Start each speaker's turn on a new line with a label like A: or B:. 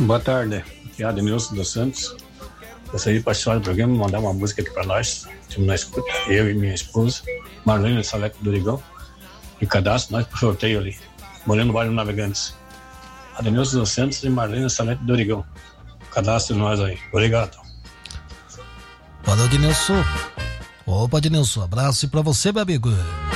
A: Boa tarde, aqui é Ademilson dos Santos. Gostaria de participar do programa e mandar uma música aqui para nós. Estamos na escuta, eu e minha esposa, Marlene Salete do Origão. E cadastro nós pro sorteio ali, morando no bairro Navegantes. Ademilson dos Santos e Marlene Salete do Origão. Cadastro nós aí. Obrigado.
B: Valeu, Ademilson. Opa, Ademilson, abraço pra você, meu amigo.